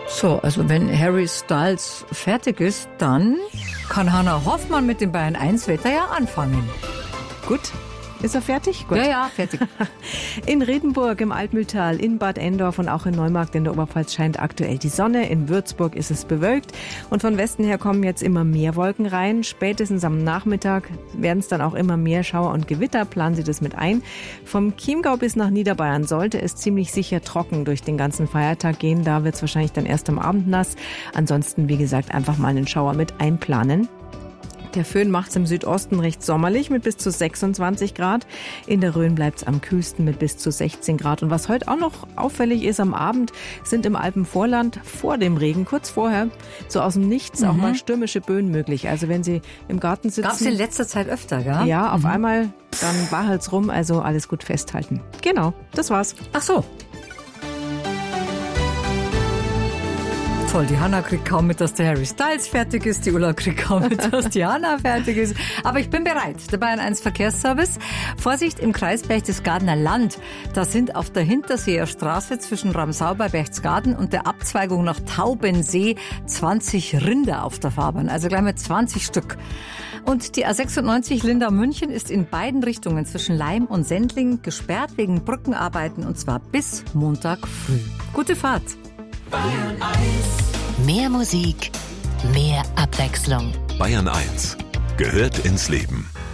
So, also wenn Harry Styles fertig ist, dann kann Hannah Hoffmann mit dem Bayern 1 Wetter ja anfangen. Gut. Ist er fertig? Gut. Ja, fertig. In Riedenburg im Altmühltal, in Bad Endorf und auch in Neumarkt in der Oberpfalz scheint aktuell die Sonne. In Würzburg ist es bewölkt und von Westen her kommen jetzt immer mehr Wolken rein. Spätestens am Nachmittag werden es dann auch immer mehr Schauer und Gewitter. Planen Sie das mit ein. Vom Chiemgau bis nach Niederbayern sollte es ziemlich sicher trocken durch den ganzen Feiertag gehen. Da wird es wahrscheinlich dann erst am Abend nass. Ansonsten, wie gesagt, einfach mal einen Schauer mit einplanen. Der Föhn macht es im Südosten recht sommerlich mit bis zu 26 Grad. In der Rhön bleibt es am kühlsten mit bis zu 16 Grad. Und was heute auch noch auffällig ist am Abend, sind im Alpenvorland vor dem Regen, kurz vorher, so aus dem Nichts auch mal stürmische Böen möglich. Also wenn Sie im Garten sitzen... Gab es in letzter Zeit öfter, gell? Ja, auf einmal, dann war halt's rum, also alles gut festhalten. Genau, das war's. Ach so. Toll, die Hannah kriegt kaum mit, dass der Harry Styles fertig ist. Die Ulla kriegt kaum mit, dass die Hannah fertig ist. Aber ich bin bereit. Der Bayern 1 Verkehrsservice. Vorsicht im Kreis Berchtesgadener Land. Da sind auf der Hinterseer Straße zwischen Ramsau bei Berchtesgaden und der Abzweigung nach Taubensee 20 Rinder auf der Fahrbahn. Also gleich mal 20 Stück. Und die A96 Lindau-München ist in beiden Richtungen zwischen Laim und Sendling gesperrt wegen Brückenarbeiten und zwar bis Montag früh. Gute Fahrt. Bayern 1. Mehr Musik, mehr Abwechslung. Bayern 1 gehört ins Leben.